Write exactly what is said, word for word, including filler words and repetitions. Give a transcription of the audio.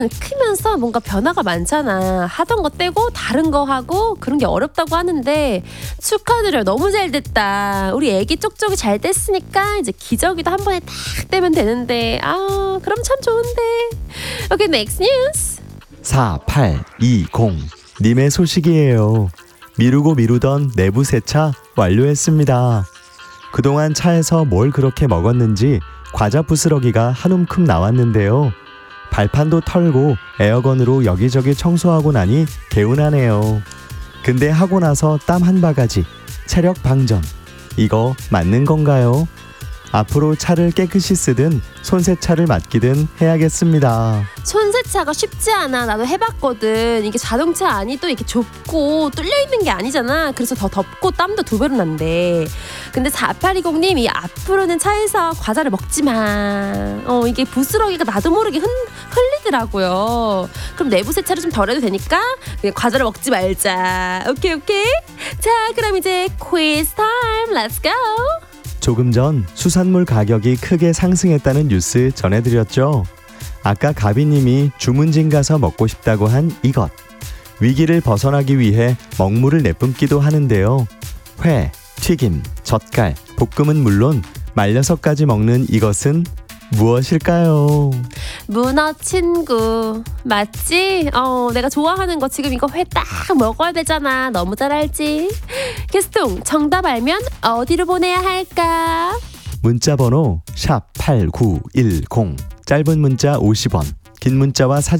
크면서 뭔가 변화가 많잖아. 하던 거 떼고 다른 거 하고 그런 게 어렵다고 하는데 축하드려. 너무 잘 됐다. 우리 애기 쪽쪽이 잘 됐으니까 이제 기저귀도 한 번에 딱 떼면 되는데 아 그럼 참 좋은데. 오케이, 넥스트 뉴스. 사팔이공 님의 소식이에요. 미루고 미루던 내부 세차 완료했습니다. 그동안 차에서 뭘 그렇게 먹었는지 과자 부스러기가 한 움큼 나왔는데요. 발판도 털고 에어건으로 여기저기 청소하고 나니 개운하네요. 근데 하고 나서 땀 한 바가지, 체력 방전. 이거 맞는 건가요? 앞으로 차를 깨끗이 쓰든 손세차를 맡기든 해야겠습니다. 손세차가 쉽지 않아. 나도 해봤거든. 이게 자동차 안이 또 이렇게 좁고 뚫려있는 게 아니잖아. 그래서 더 덥고 땀도 두 배로 난대. 근데 사팔이공 님, 이 앞으로는 차에서 과자를 먹지 마. 어, 이게 부스러기가 나도 모르게 흔, 흘리더라고요. 그럼 내부 세차를 좀 덜 해도 되니까 그냥 과자를 먹지 말자. 오케이, 오케이. 자, 그럼 이제 퀴즈 타임. 렛츠 고. 조금 전 수산물 가격이 크게 상승했다는 뉴스 전해드렸죠. 아까 가비님이 주문진 가서 먹고 싶다고 한 이것. 위기를 벗어나기 위해 먹물을 내뿜기도 하는데요. 회, 튀김, 젓갈, 볶음은 물론 말려서까지 먹는 이것은 무엇일까요? 문어 친구 맞지? 어, 내가 좋아하는 거 지금 이거 회 딱 먹어야 되잖아. 너무 잘 알지? 캐스통 정답 알면 어디로 보내야 할까? 문자번호 샵 팔구일공, 짧은 문자 오십 원, 긴 문자와 사진